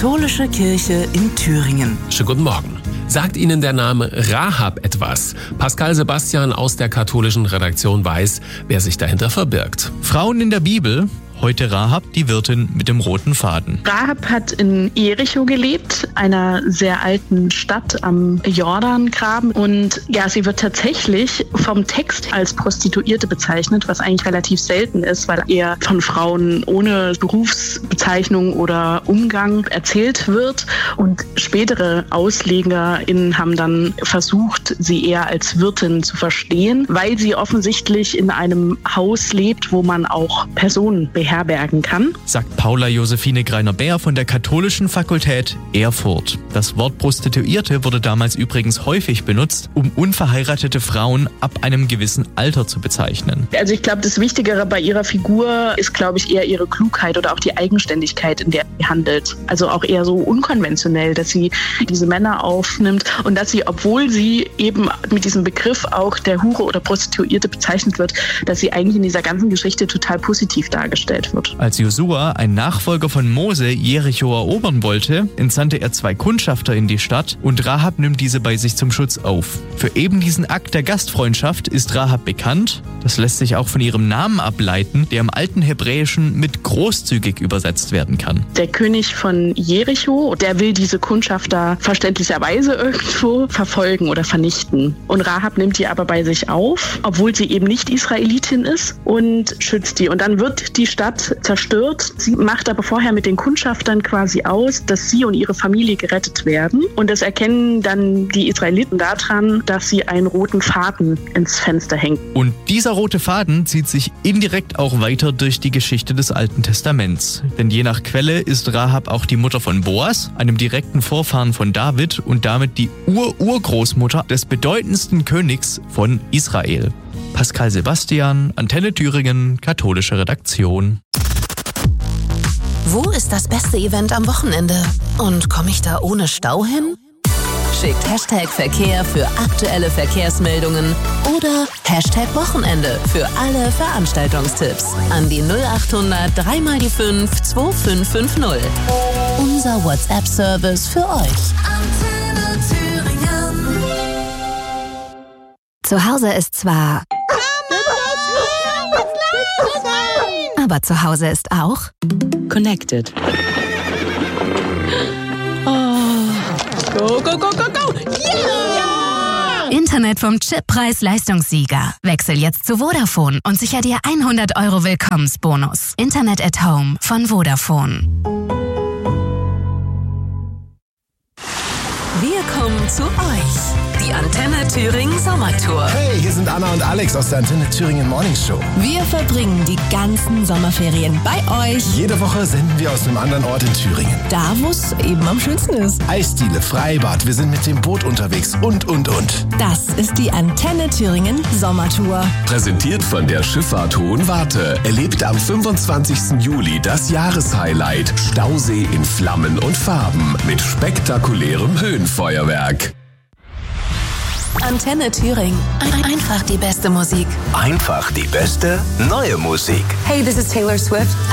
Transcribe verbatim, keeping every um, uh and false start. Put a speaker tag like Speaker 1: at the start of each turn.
Speaker 1: Katholische Kirche in Thüringen.
Speaker 2: Schönen guten Morgen. Sagt Ihnen der Name Rahab etwas? Pascal Sebastian aus der katholischen Redaktion weiß, wer sich dahinter verbirgt.
Speaker 3: Frauen in der Bibel. Heute Rahab, die Wirtin mit dem roten Faden.
Speaker 4: Rahab hat in Jericho gelebt, einer sehr alten Stadt am Jordangraben. Und ja, sie wird tatsächlich vom Text als Prostituierte bezeichnet, was eigentlich relativ selten ist, weil eher von Frauen ohne Berufsbezeichnung oder Umgang erzählt wird. Und spätere AuslegerInnen haben dann versucht, sie eher als Wirtin zu verstehen, weil sie offensichtlich in einem Haus lebt, wo man auch Personen beherbergt. herbergen kann.
Speaker 3: Sagt Paula Josephine Greiner-Beer von der Katholischen Fakultät Erfurt. Das Wort Prostituierte wurde damals übrigens häufig benutzt, um unverheiratete Frauen ab einem gewissen Alter zu bezeichnen.
Speaker 4: Also ich glaube, das Wichtigere bei ihrer Figur ist, glaube ich, eher ihre Klugheit oder auch die Eigenständigkeit, in der sie handelt. Also auch eher so unkonventionell, dass sie diese Männer aufnimmt und dass sie, obwohl sie eben mit diesem Begriff auch der Hure oder Prostituierte bezeichnet wird, dass sie eigentlich in dieser ganzen Geschichte total positiv dargestellt wird.
Speaker 3: Als Josua, ein Nachfolger von Mose, Jericho erobern wollte, entsandte er zwei Kundschafter in die Stadt und Rahab nimmt diese bei sich zum Schutz auf. Für eben diesen Akt der Gastfreundschaft ist Rahab bekannt. Das lässt sich auch von ihrem Namen ableiten, der im alten Hebräischen mit großzügig übersetzt werden kann.
Speaker 4: Der König von Jericho, der will diese Kundschafter verständlicherweise irgendwo verfolgen oder vernichten. Und Rahab nimmt die aber bei sich auf, obwohl sie eben nicht Israelitin ist, und schützt die. Und dann wird die Stadt zerstört. Sie macht aber vorher mit den Kundschaftern quasi aus, dass sie und ihre Familie gerettet werden. Und das erkennen dann die Israeliten daran, dass sie einen roten Faden ins Fenster hängt.
Speaker 3: Und dieser rote Faden zieht sich indirekt auch weiter durch die Geschichte des Alten Testaments. Denn je nach Quelle ist Rahab auch die Mutter von Boas, einem direkten Vorfahren von David und damit die Ur-Urgroßmutter des bedeutendsten Königs von Israel. Pascal Sebastian, Antenne Thüringen, katholische Redaktion.
Speaker 1: Wo ist das beste Event am Wochenende? Und komme ich da ohne Stau hin? Schickt Hashtag Verkehr für aktuelle Verkehrsmeldungen oder Hashtag Wochenende für alle Veranstaltungstipps an die null achthundert drei mal die fünf zwei fünf fünf null. Unser WhatsApp-Service für euch.
Speaker 5: Antenne Thüringen.
Speaker 6: Zu Hause ist zwar... Aber zu Hause ist auch...
Speaker 1: Connected.
Speaker 5: Go, go, go, go, go! Yeah!
Speaker 6: Internet vom Chippreis-Leistungssieger. Wechsel jetzt zu Vodafone und sicher dir hundert Euro Willkommensbonus. Internet at Home von Vodafone.
Speaker 1: Wir kommen zu euch. Die Antenne Thüringen Sommertour.
Speaker 7: Hey, hier sind Anna und Alex aus der Antenne Thüringen Morning Show.
Speaker 5: Wir verbringen die ganzen Sommerferien bei euch.
Speaker 7: Jede Woche senden wir aus einem anderen Ort in Thüringen.
Speaker 5: Da, wo es eben am schönsten ist.
Speaker 7: Eisdiele, Freibad, wir sind mit dem Boot unterwegs und, und, und.
Speaker 5: Das ist die Antenne Thüringen Sommertour.
Speaker 8: Präsentiert von der Schifffahrt Hohenwarte. Erlebt am fünfundzwanzigsten Juli das Jahreshighlight Stausee in Flammen und Farben mit spektakulärem Höhenfeuerwerk.
Speaker 1: Antenne Thüringen. Einfach die beste Musik.
Speaker 8: Einfach die beste neue Musik.
Speaker 9: Hey, this is Taylor Swift.